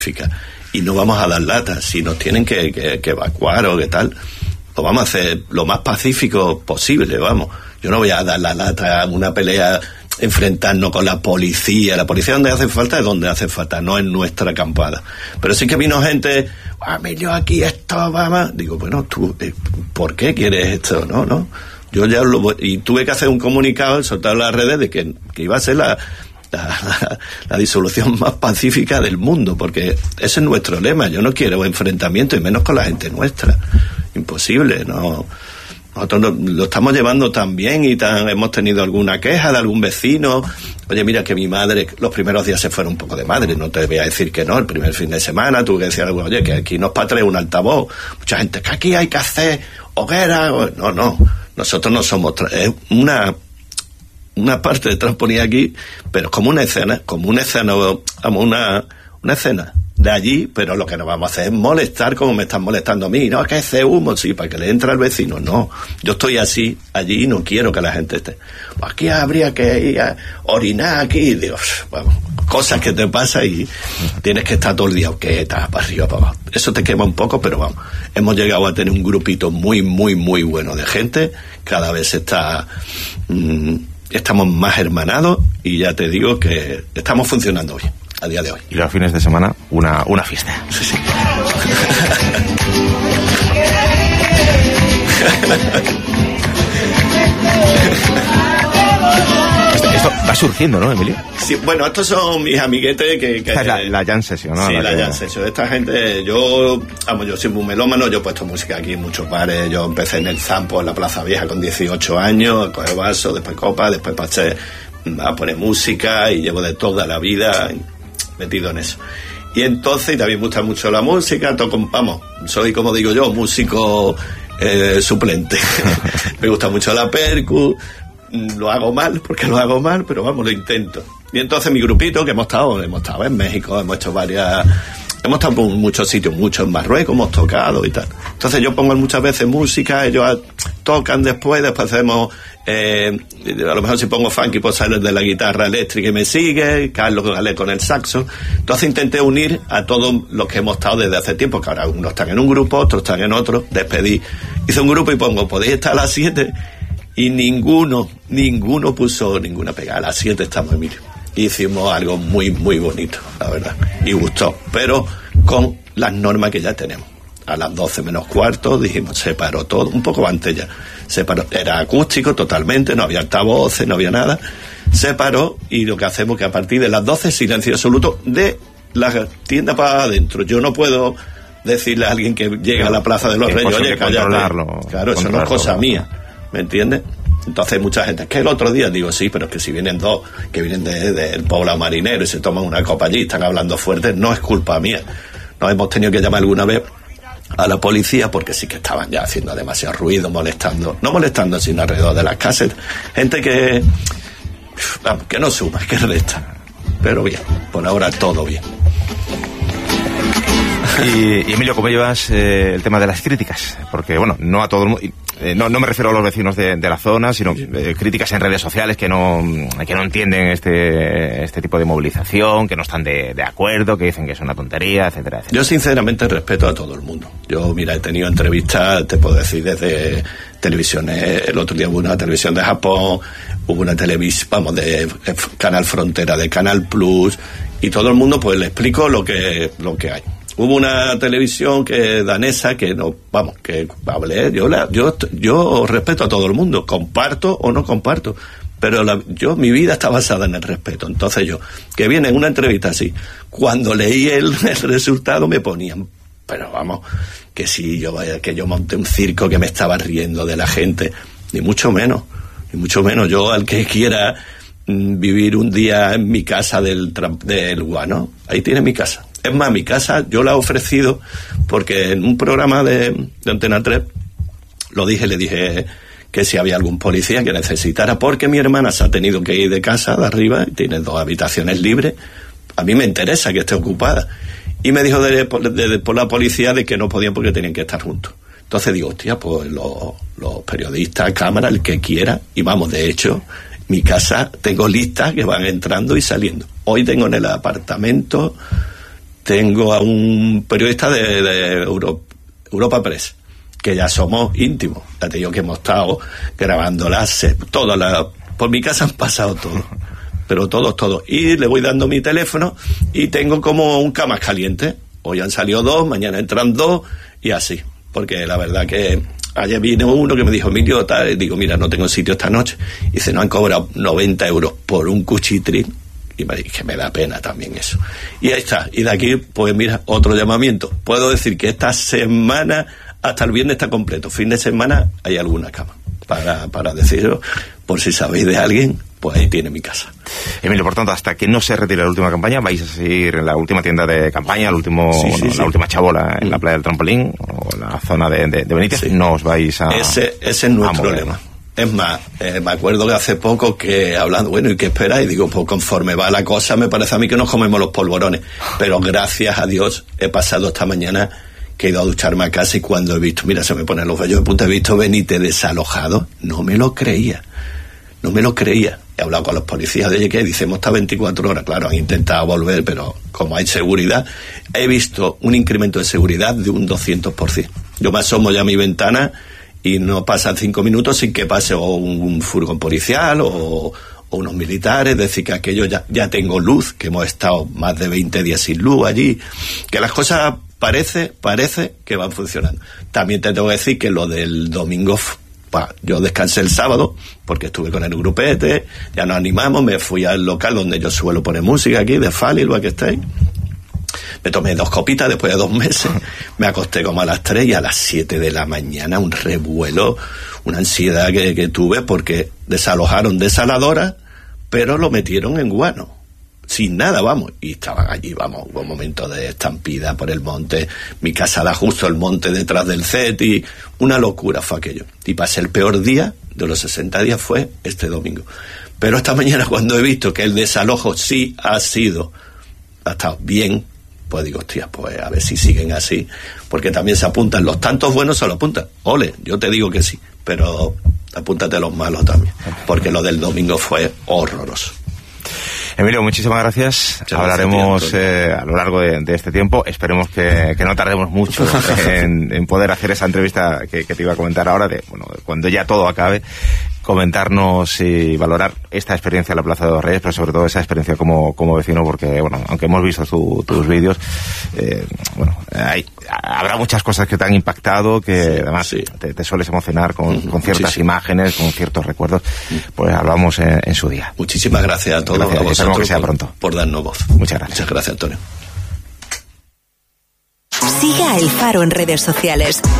y no vamos a dar lata. Si nos tienen que evacuar o qué tal, lo vamos a hacer lo más pacífico posible, vamos. Yo no voy a dar la lata a una pelea, enfrentarnos con la policía. La policía donde hace falta es donde hace falta, no en nuestra acampada. Pero sí que vino gente, Emilio, aquí esto, vamos. Digo, bueno, tú, ¿por qué quieres esto? No. Yo ya y tuve que hacer un comunicado, soltar en las redes de que iba a ser la disolución más pacífica del mundo, porque ese es nuestro lema. Yo no quiero enfrentamiento, y menos con la gente nuestra. Imposible, no. Nosotros lo estamos llevando tan bien y hemos tenido alguna queja de algún vecino. Oye, mira que mi madre, los primeros días se fueron un poco de madre, no te voy a decir que no, el primer fin de semana tuve que decir algo, oye, que aquí nos patré un altavoz. Mucha gente, que aquí hay que hacer hoguera. No, nosotros no somos, es una parte de transponir aquí, pero es como una escena, una escena de allí, pero lo que nos vamos a hacer es molestar como me están molestando a mí. No, que ese humo, sí, para que le entre al vecino. No, yo estoy así allí y no quiero que la gente esté. Aquí habría que ir a orinar aquí. Dios, vamos, cosas que te pasan y tienes que estar todo el día, que estás para arriba, para abajo. Eso te quema un poco, pero vamos, hemos llegado a tener un grupito muy, muy, muy bueno de gente. Cada vez estamos más hermanados y ya te digo que estamos funcionando bien a día de hoy. Y los fines de semana, una fiesta. Sí. Esto va surgiendo, ¿no, Emilio? Sí, bueno, estos son mis amiguetes que es la jam session, ¿no? Sí, la jam session. Esta gente, yo soy muy melómano, yo he puesto música aquí en muchos bares. Yo empecé en el Zampo, en la Plaza Vieja, con 18 años, a coger vaso, después copa, después pasé a poner música y llevo de toda la vida metido en eso. Y entonces también me gusta mucho la música, soy, como digo yo, músico suplente. Me gusta mucho la percu, lo hago mal, pero vamos, lo intento. Y entonces mi grupito, que hemos estado en México, hemos estado por muchos sitios, mucho en Marruecos, hemos tocado y tal. Entonces yo pongo muchas veces música, ellos tocan después hacemos, a lo mejor si pongo funky, pues sale de la guitarra eléctrica y me sigue, Carlos Galé con el saxo. Entonces intenté unir a todos los que hemos estado desde hace tiempo, que ahora unos están en un grupo, otros están en otro. Hice un grupo y pongo, podéis estar a las 7, y ninguno puso ninguna pega. A las 7 estamos, Emilio. Hicimos algo muy, muy bonito, la verdad, y gustó, pero con las normas que ya tenemos. A las 12 menos cuarto dijimos, se paró todo, un poco antes ya, se paró, era acústico totalmente, no había altavoces, no había nada, se paró, y lo que hacemos que a partir de las 12 silencio absoluto de la tienda para adentro. Yo no puedo decirle a alguien que llega a la Plaza de los Reyes, oye, cállate. Claro, eso no es cosa mía, ¿me entiendes? Entonces hay mucha gente, es que el otro día digo, sí, pero es que si vienen dos que vienen del poblado marinero y se toman una copa allí y están hablando fuerte, no es culpa mía. Nos hemos tenido que llamar alguna vez a la policía porque sí que estaban ya haciendo demasiado ruido, no molestando sino alrededor de las casas, gente que no suma, que resta, pero bien, por ahora todo bien. Y Emilio, ¿cómo llevas el tema de las críticas? Porque, bueno, no a todo el mundo, no me refiero a los vecinos de la zona, sino críticas en redes sociales que no entienden este tipo de movilización, que no están de acuerdo, que dicen que es una tontería, etcétera, etcétera. Yo sinceramente respeto a todo el mundo. Yo, mira, he tenido entrevistas, te puedo decir, desde televisiones. El otro día hubo una televisión de Japón, hubo una televisión, de Canal Frontera, de Canal Plus, y todo el mundo pues le explico lo que hay. Hubo una televisión danesa que hablé, yo respeto a todo el mundo, comparto o no comparto, pero mi vida está basada en el respeto. Entonces que viene en una entrevista así, cuando leí el resultado me ponían, pero vamos, que si que yo monté un circo, que me estaba riendo de la gente, ni mucho menos. Yo, al que quiera vivir un día en mi casa del Guano, ahí tiene mi casa. Es más, mi casa yo la he ofrecido porque en un programa de Antena 3 le dije que si había algún policía que necesitara, porque mi hermana se ha tenido que ir de casa de arriba y tiene 2 habitaciones libres. A mí me interesa que esté ocupada. Y me dijo por la policía de que no podían porque tenían que estar juntos. Entonces digo, hostia, pues los periodistas, cámara, el que quiera, y vamos, de hecho, mi casa tengo listas que van entrando y saliendo. Hoy tengo en el apartamento tengo a un periodista de Europa Press, que ya somos íntimos. Ya te digo que hemos estado grabando por mi casa han pasado todo. Pero todos. Y le voy dando mi teléfono y tengo como un camas caliente. Hoy han salido 2, mañana entran 2 y así. Porque la verdad que ayer vino uno que me dijo, Emilio, tal, y digo, mira, no tengo sitio esta noche. Y dice, no han cobrado 90 euros por un cuchitril. Y me dije que me da pena también eso. Y ahí está. Y de aquí, pues mira, otro llamamiento. Puedo decir que esta semana, hasta el viernes está completo. Fin de semana hay alguna cama. Para deciros, por si sabéis de alguien, pues ahí tiene mi casa. Emilio, por tanto, hasta que no se retire la última campaña, vais a seguir en la última tienda de campaña, la última chabola en la playa del Trampolín, o en la zona de Benítez, sí. No os vais a... Ese es nuestro lema. Es más, me acuerdo que hace poco que hablando, bueno, ¿y qué esperáis? Digo, pues conforme va la cosa, me parece a mí que nos comemos los polvorones. Pero gracias a Dios, he pasado esta mañana que he ido a ducharme a casa y cuando he visto, mira, se me ponen los vellos de punta, he visto Benítez desalojado, no me lo creía. He hablado con los policías de que dicen, hemos estado 24 horas, claro, han intentado volver, pero como hay seguridad, he visto un incremento de seguridad de un 200%. Yo me asomo ya a mi ventana y no pasan 5 minutos sin que pase o un furgón policial o unos militares, es decir, que aquello ya tengo luz, que hemos estado más de 20 días sin luz allí, que las cosas parece que van funcionando. También te tengo que decir que lo del domingo, yo descansé el sábado porque estuve con el grupete, ya nos animamos, me fui al local donde yo suelo poner música aquí, de Fali, el Backstage. Me tomé 2 copitas después de 2 meses, me acosté como a las 3 y a las 7 de la mañana un revuelo, una ansiedad que tuve porque desalojaron desaladoras, pero lo metieron en guano. Sin nada, vamos, y estaban allí, vamos, hubo un momento de estampida por el monte, mi casa da justo el monte detrás del CET y una locura fue aquello. Y pasé el peor día de los 60 días fue este domingo. Pero esta mañana cuando he visto que el desalojo sí ha estado bien, pues digo, hostia, pues a ver si siguen así, porque también se apuntan, los tantos buenos se lo apuntan, ole, yo te digo que sí, pero apúntate los malos también, porque lo del domingo fue horroroso. Emilio, muchísimas gracias. Hablaremos a lo largo de este tiempo. Esperemos que no tardemos mucho en poder hacer esa entrevista que te iba a comentar ahora, cuando ya todo acabe, comentarnos y valorar esta experiencia en la Plaza de los Reyes, pero sobre todo esa experiencia como vecino, porque, aunque hemos visto tus vídeos, habrá muchas cosas que te han impactado, que además te sueles emocionar con ciertas imágenes, con ciertos recuerdos. Pues hablamos en su día. Muchísimas gracias a todos. Gracias, a vosotros que sea pronto. Por darnos voz. Muchas gracias. Muchas gracias, Antonio. Siga El Faro en redes sociales,